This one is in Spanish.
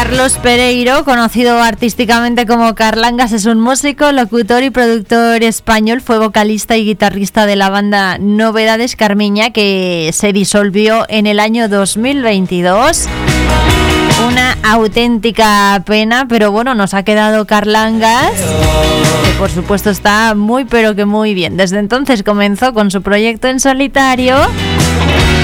Carlos Pereiro, conocido artísticamente como Carlangas, es un músico, locutor y productor español. Fue vocalista y guitarrista de la banda Novedades Carmiña, que se disolvió en el año 2022. Una auténtica pena, pero bueno, nos ha quedado Carlangas, que por supuesto está muy pero que muy bien. Desde entonces comenzó con su proyecto en solitario